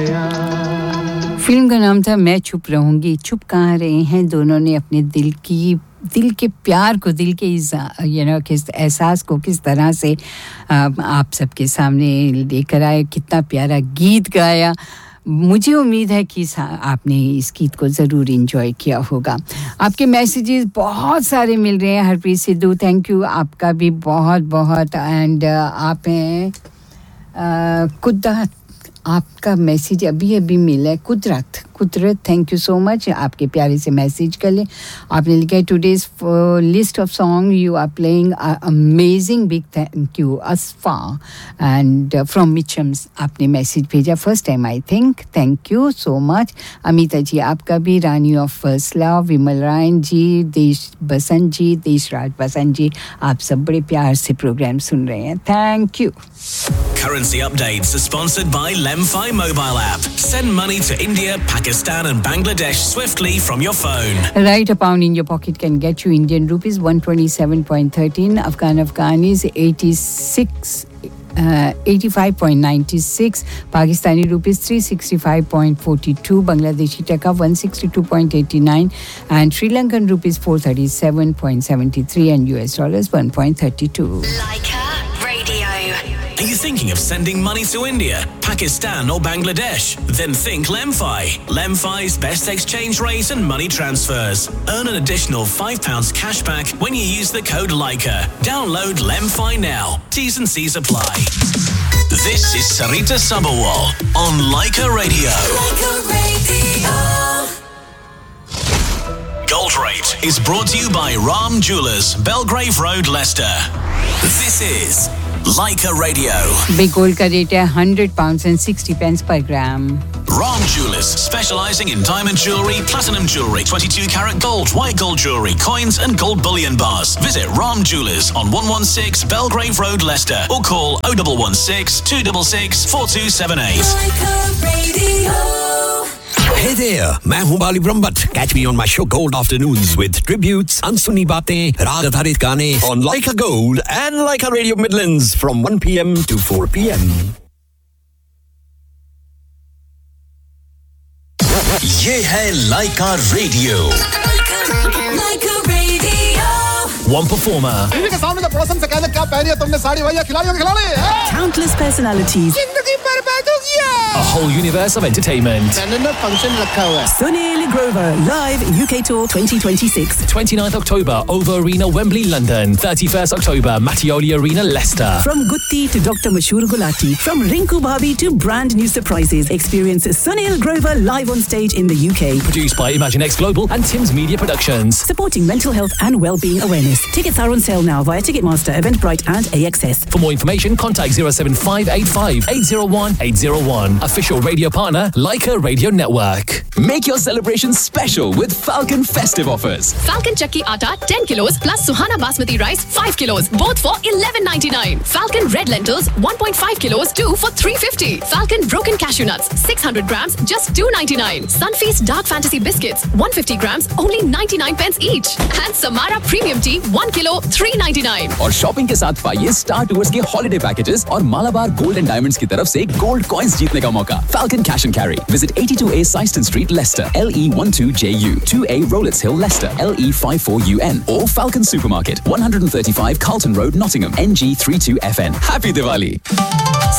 Film का नाम था मैं चुप रहूंगी चुप कहाँ रहे हैं दोनों ने अपने दिल के प्यार को दिल के किस एहसास को किस तरह से आप सबके सामने लेकर आए कितना प्यारा गीत गाया मुझे उम्मीद है कि आपने इस गीत को ज़रूर एंजॉय किया होगा आपके मैसेजेस बहुत सारे मिल रहे हैं हरप्रीत सिद्धू थैंक यू आपका भी बहुत बहुत एंड आप हैं कुदरत आपका मैसेज अभी मिला है कुदरत थैंक यू सो मच आपके प्यारे से मैसेज कर लें आपने लिखा है today's list of song you are playing amazing big thank you असफा and from मिचम्स आपने मैसेज भेजा first time I think thank you so much Amita जी आपका भी रानी of first love Vimal Ryan जी देशराज बसंत जी आप सब बड़े प्यार से प्रोग्राम सुन रहे हैं thank you Currency updates are sponsored by Lemfi mobile app. Send money to India, Pakistan and Bangladesh swiftly from your phone. Right, a pound in your pocket can get you Indian rupees 127.13, Afghanis 85.96, Pakistani rupees 365.42, Bangladeshi taka 162.89 and Sri Lankan rupees 437.73 and US dollars 1.32. Leica Radio. Are you thinking of sending money to India, Pakistan or Bangladesh? Then think Lemfi. Lemfi's best exchange rate and money transfers. Earn an additional £5 cashback when you use the code Leica. Download Lemfi now. T's and C's apply. This is Sarita Sabawal on Leica Radio. Leica Radio. Gold Rate is brought to you by Ram Jewellers, Belgrave Road, Leicester. This is Leica Radio. Big gold ka rate hai £100 and 60 pence per gram. Ram Jewellers, specialising in diamond jewellery, platinum jewellery, 22 karat gold, white gold jewellery, coins and gold bullion bars. Visit Ram Jewellers on 116 Belgrave Road, Leicester or call 0116 266 4278. Leica Radio. Hey there, मैं हूँ बाली Brahmbhatt. Catch me on my show Gold Afternoons with tributes, अनसुनी बातें, राग आधारित गाने on Leica Gold and Leica Radio Midlands from 1 p.m. to 4 p.m. ये है Leica Radio. Leica Radio. One performer. TV के सामने तो पड़ोसन से कहना क्या पहनी है तुमने साड़ी भैया खिलाड़ियों के खिलाड़ी. Countless personalities. जिंदगी बर्बाद हो गया. A whole universe of entertainment. मैंने ना फंक्शन रखा हुआ है. Sunil Grover live UK Tour 2026. 29th October OVO Arena Wembley London. 31st October Mattioli Arena Leicester. From Gutti to Dr. Mashur Gulati, from Rinku Bhabi to brand new surprises, experience Sunil Grover live on stage in the UK. Produced by ImagineX Global and Tim's Media Productions. Supporting mental health and well-being awareness. Tickets are on sale now via Ticketmaster, Eventbrite and AXS. For more information, contact 07585 801 801. Official radio partner, Leica Radio Network. Make your celebrations special with Falcon festive offers. Falcon Chakki Atta 10 kilos plus Suhana Basmati rice 5 kilos, both for $11.99. Falcon Red Lentils 1.5 kilos, 2 for $3.50. Falcon Broken Cashew Nuts 600 grams, just $2.99. Sunfeast Dark Fantasy Biscuits 150 grams, only 99 pence each. And Samara Premium Tea 1 kilo, $3.99. और shopping के साथ पाइए star tours के holiday packages और Malabar gold and diamonds की तरफ से gold coins जीतने का मौका. Falcon Cash and Carry. Visit 82A Syston Street, Leicester, LE12JU, 2A Rowletts Hill, Leicester, LE54UN, or Falcon Supermarket, 135 Carlton Road, Nottingham, NG32FN. Happy Diwali!